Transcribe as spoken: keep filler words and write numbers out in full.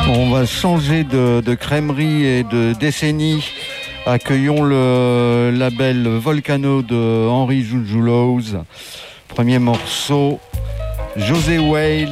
On va changer de, de crèmerie et de décennie. Accueillons le label Volcano de Henry Jujulos. Premier morceau, José Wales.